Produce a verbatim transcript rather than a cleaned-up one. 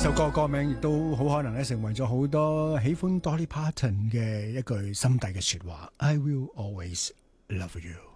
首歌歌名亦都好可能咧成為咗好多喜歡 Dolly Parton 嘅一句心底嘅說話 I will always love you。